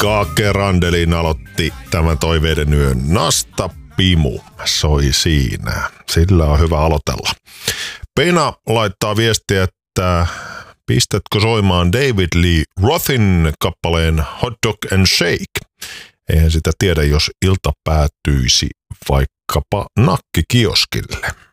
Kake Randelin aloitti tämän toiveiden yön. Nasta Pimu soi siinä. Sillä on hyvä aloitella. Pena laittaa viestiä, että pistätkö soimaan David Lee Rothin kappaleen Hot Dog and Shake? Eihän sitä tiedä, jos ilta päätyisi vaikkapa nakkikioskille.